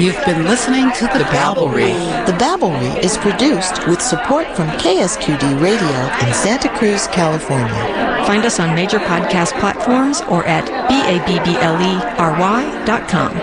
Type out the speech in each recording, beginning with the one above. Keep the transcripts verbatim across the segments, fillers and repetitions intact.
You've been listening to The Babblery. The Babblery is produced with support from K S Q D Radio in Santa Cruz, California. Find us on major podcast platforms or at B A B B L E R Y dot com.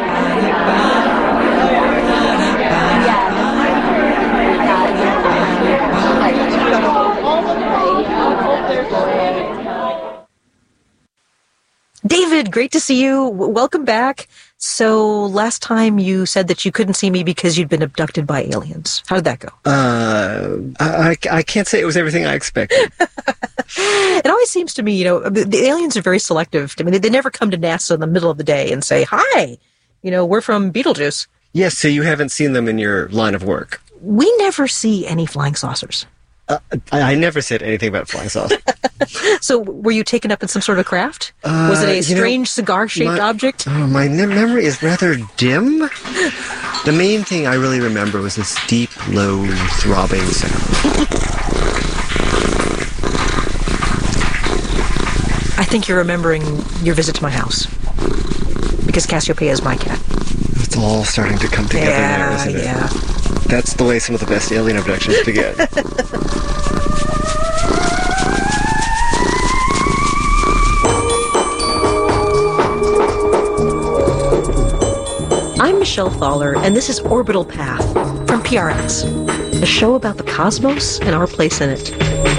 David, great to see you. W- welcome back. So last time you said that you couldn't see me because you'd been abducted by aliens. How did that go? Uh, I, I can't say it was everything I expected. It always seems to me, you know, the, the aliens are very selective. I mean, they, they never come to NASA in the middle of the day and say, hi, you know, we're from Beetlejuice. Yes, so you haven't seen them in your line of work. We never see any flying saucers. Uh, I, I never said anything about flying saucers. So were you taken up in some sort of craft? Uh, Was it a you know, strange cigar-shaped my, object? Oh, my ne- memory is rather dim. The main thing I really remember was this deep, low, throbbing sound. I think you're remembering your visit to my house. Because Cassiopeia is my cat. It's all starting to come together yeah, now, isn't it? Yeah, That's the way some of the best alien abductions begin. I'm Michelle Thaller, and this is Orbital Path from P R X, a show about the cosmos and our place in it.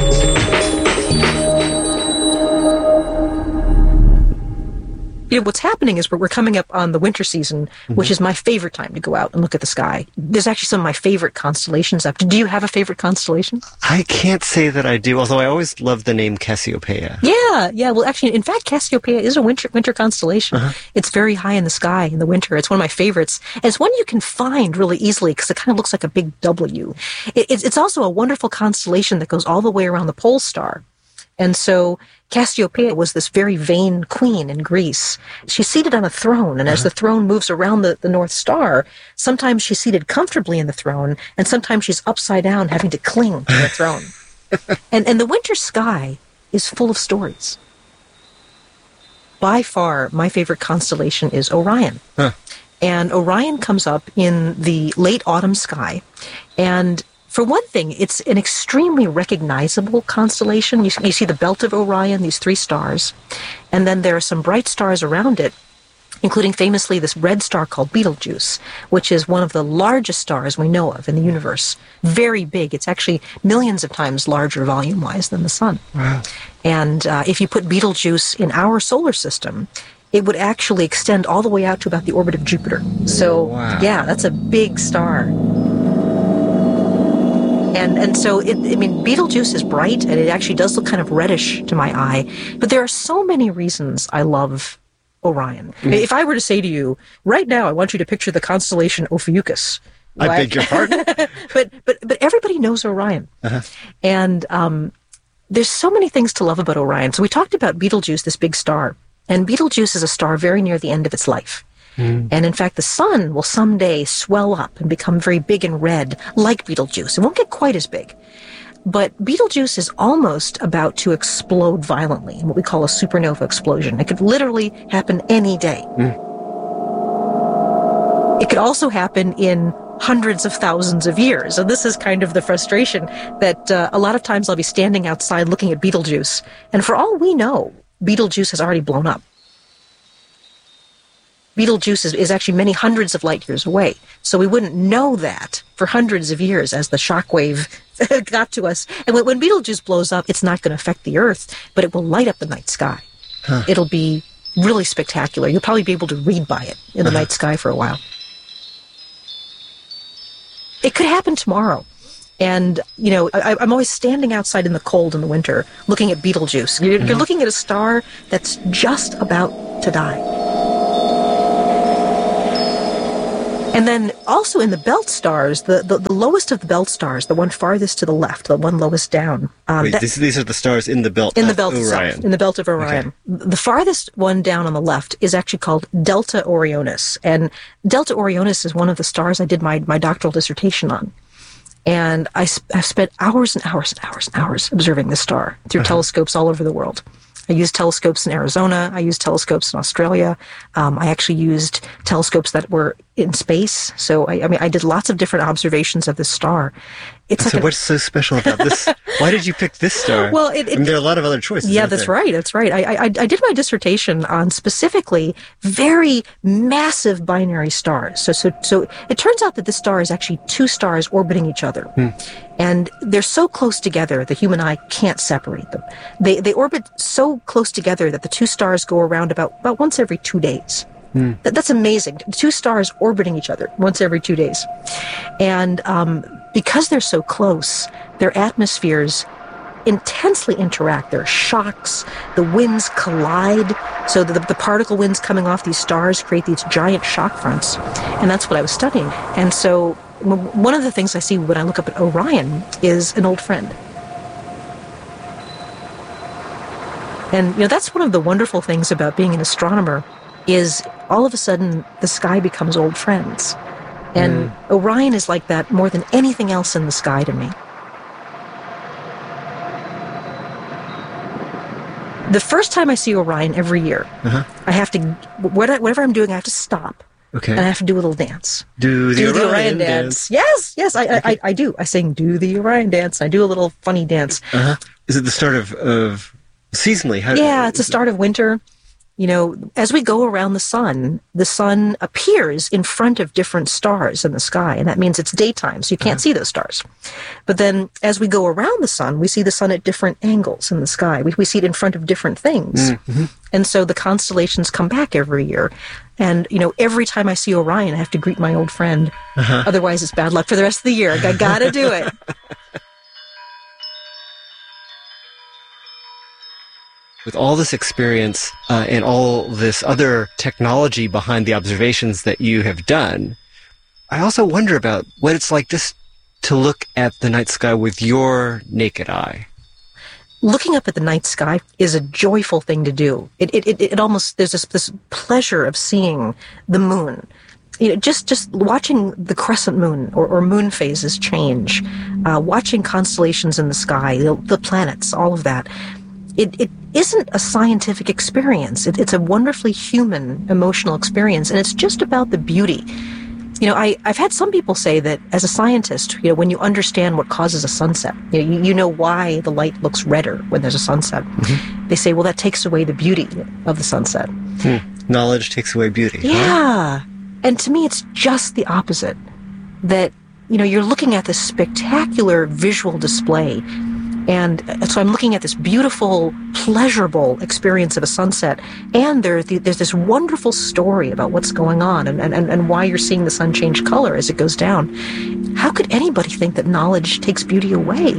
You know, what's happening is we're, we're coming up on the winter season, mm-hmm. which is my favorite time to go out and look at the sky. There's actually some of my favorite constellations up. Do you have a favorite constellation? I can't say that I do, although I always loved the name Cassiopeia. Yeah, yeah. Well, actually, in fact, Cassiopeia is a winter winter constellation. Uh-huh. It's very high in the sky in the winter. It's one of my favorites. And it's one you can find really easily because it kind of looks like a big W. It, it's, it's also a wonderful constellation that goes all the way around the pole star. And so Cassiopeia was this very vain queen in Greece. She's seated on a throne, and as the throne moves around the, the North Star, sometimes she's seated comfortably in the throne, and sometimes she's upside down having to cling to the throne. And, and the winter sky is full of stories. By far, my favorite constellation is Orion. Huh. And Orion comes up in the late autumn sky, and for one thing, it's an extremely recognizable constellation. You, you see the belt of Orion, these three stars, and then there are some bright stars around it, including famously this red star called Betelgeuse, which is one of the largest stars we know of in the universe. Very big. It's actually millions of times larger volume-wise than the sun. Wow. And uh, if you put Betelgeuse in our solar system, it would actually extend all the way out to about the orbit of Jupiter. So, wow. Yeah, that's a big star. And and so, it, I mean, Betelgeuse is bright, and it actually does look kind of reddish to my eye. But there are so many reasons I love Orion. Mm. If I were to say to you, right now, I want you to picture the constellation Ophiuchus. I like, beg your pardon? but, but, but everybody knows Orion. Uh-huh. And um, there's so many things to love about Orion. So we talked about Betelgeuse, this big star. And Betelgeuse is a star very near the end of its life. Mm. And in fact, the sun will someday swell up and become very big and red, like Betelgeuse. It won't get quite as big. But Betelgeuse is almost about to explode violently in what we call a supernova explosion. It could literally happen any day. Mm. It could also happen in hundreds of thousands of years. And this is kind of the frustration that uh, a lot of times I'll be standing outside looking at Betelgeuse. And for all we know, Betelgeuse has already blown up. Betelgeuse is, is actually many hundreds of light years away. So we wouldn't know that for hundreds of years as the shockwave got to us. And when, when Betelgeuse blows up, it's not going to affect the Earth, but it will light up the night sky. Huh. It'll be really spectacular. You'll probably be able to read by it in the uh-huh. night sky for a while. It could happen tomorrow. And, you know, I, I'm always standing outside in the cold in the winter looking at Betelgeuse. You're, mm-hmm. you're looking at a star that's just about to die. And then also in the belt stars, the, the, the lowest of the belt stars, the one farthest to the left, the one lowest down. Um, Wait, that, this, these are the stars in the belt in of the belt Orion. Itself, in the belt of Orion. Okay. The farthest one down on the left is actually called Delta Orionis. And Delta Orionis is one of the stars I did my, my doctoral dissertation on. And I, I've spent hours and hours and hours and hours observing this star through uh-huh. telescopes all over the world. I used telescopes in Arizona. I used telescopes in Australia. Um, I actually used telescopes that were in space. So, I, I mean, I did lots of different observations of this star. It's so like a, what's so special about this? Why did you pick this star? Well, it, it, I mean, there are a lot of other choices. Yeah, that's there? right. That's right. I, I, I did my dissertation on specifically very massive binary stars. So, so, so it turns out that this star is actually two stars orbiting each other. Hmm. And they're so close together, the human eye can't separate them. They, they orbit so close together that the two stars go around about, about once every two days. Hmm. That, that's amazing. Two stars orbiting each other once every two days. And um, because they're so close, their atmospheres intensely interact. There are shocks. The winds collide. So the, the particle winds coming off these stars create these giant shock fronts. And that's what I was studying. And so one of the things I see when I look up at Orion is an old friend. And, you know, that's one of the wonderful things about being an astronomer is all of a sudden the sky becomes old friends. And mm. Orion is like that more than anything else in the sky to me. The first time I see Orion every year, uh-huh. I have to, whatever I'm doing, I have to stop. Okay. And I have to do a little dance. Do the, do Orion, the Orion dance. dance. Yes, yes, I, okay. I, I do. I sing "Do the Orion Dance." I do a little funny dance. Uh-huh. Is it the start of, of seasonally? How, yeah, it's the start of winter. You know, as we go around the sun, the sun appears in front of different stars in the sky, and that means it's daytime, so you can't uh-huh. see those stars. But then, as we go around the sun, we see the sun at different angles in the sky. We, we see it in front of different things. Mm-hmm. And so the constellations come back every year. And, you know, every time I see Orion, I have to greet my old friend. Uh-huh. Otherwise, it's bad luck for the rest of the year. I gotta do it. With all this experience uh, and all this other technology behind the observations that you have done, I also wonder about what it's like just to look at the night sky with your naked eye. Looking up at the night sky is a joyful thing to do. It it it, it almost there's this this pleasure of seeing the moon. You know, just just watching the crescent moon or, or moon phases change, uh, watching constellations in the sky, the, the planets, all of that. It it isn't a scientific experience. It, it's a wonderfully human, emotional experience, and it's just about the beauty. You know, I, I've had some people say that as a scientist, you know, when you understand what causes a sunset, you know, you, you know why the light looks redder when there's a sunset. Mm-hmm. They say, well, that takes away the beauty of the sunset. Hmm. Knowledge takes away beauty. Yeah. Huh? And to me, it's just the opposite. That, you know, you're looking at this spectacular visual display. And so I'm looking at this beautiful, pleasurable experience of a sunset, and there, there's this wonderful story about what's going on and, and, and why you're seeing the sun change color as it goes down. How could anybody think that knowledge takes beauty away?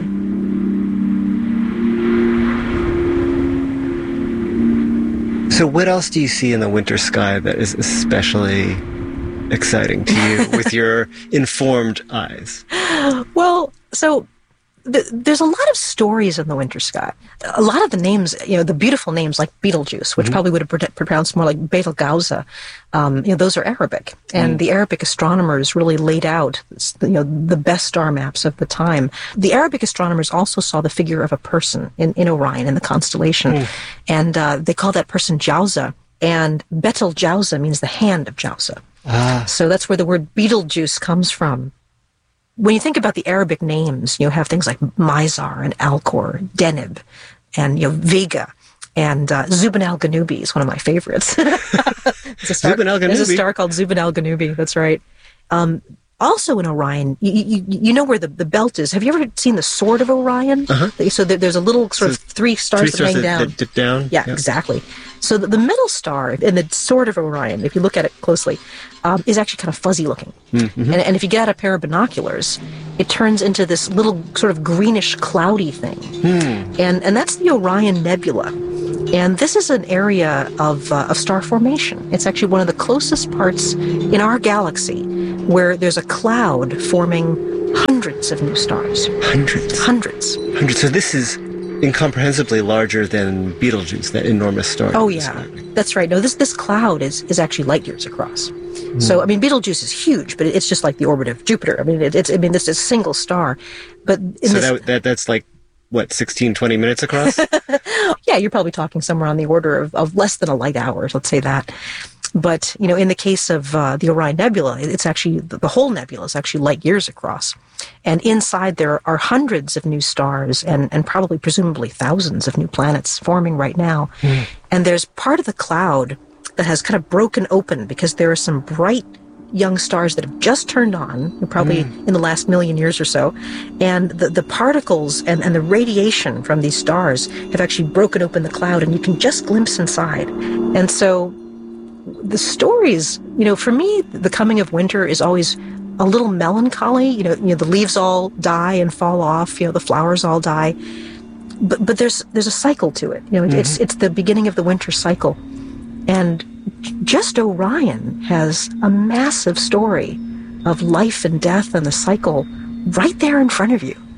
So what else do you see in the winter sky that is especially exciting to you with your informed eyes? Well, so... The, there's a lot of stories in the winter sky. A lot of the names, you know, the beautiful names like Betelgeuse, which mm-hmm. probably would have pr- pronounced more like Betelgeuse, um, you know, those are Arabic. And mm. the Arabic astronomers really laid out, you know, the best star maps of the time. The Arabic astronomers also saw the figure of a person in, in Orion, in the constellation. Mm. And uh, they call that person Jauza. And Betelgeuse means the hand of Jauza. Ah. So that's where the word Betelgeuse comes from. When you think about the Arabic names, you have things like Mizar and Alcor, Deneb, and you know Vega, and uh, Zubin al-Ghanubi is one of my favorites. Zubin al-Ghanubi. There's a star called Zubin al-Ghanubi. That's right. Um, also in Orion, you, you, you know where the, the belt is. Have you ever seen the Sword of Orion? Uh-huh. So there, there's a little sort so of three stars three that stars hang down. That dip down. Yeah, yeah, exactly. So the, the middle star in the Sword of Orion, if you look at it closely, um, is actually kind of fuzzy looking. Mm-hmm. And, and if you get out a pair of binoculars, it turns into this little sort of greenish cloudy thing. Mm. And and that's the Orion Nebula. And this is an area of, uh, of star formation. It's actually one of the closest parts in our galaxy where there's a cloud forming hundreds of new stars. Hundreds? Hundreds. Hundreds. So this is incomprehensibly larger than Betelgeuse, that enormous star. Oh, yeah. That's right. No, this this cloud is, is actually light years across. Mm. So, I mean, Betelgeuse is huge, but it's just like the orbit of Jupiter. I mean, it, it's I mean, this is a single star. But in so this, that, that that's like what, sixteen, twenty minutes across? Yeah, you're probably talking somewhere on the order of, of less than a light hour, let's say that. But, you know, in the case of uh, the Orion Nebula, it's actually, the whole nebula is actually light years across. And inside there are hundreds of new stars and, and probably, presumably, thousands of new planets forming right now. Mm. And there's part of the cloud that has kind of broken open because there are some bright young stars that have just turned on, probably mm. in the last million years or so. And the, the particles and, and the radiation from these stars have actually broken open the cloud, and you can just glimpse inside. And so the stories, you know, for me, the coming of winter is always a little melancholy. You know, you know, the leaves all die and fall off. You know, the flowers all die. But but there's there's a cycle to it. You know, mm-hmm. it's it's the beginning of the winter cycle, and just Orion has a massive story of life and death and the cycle right there in front of you.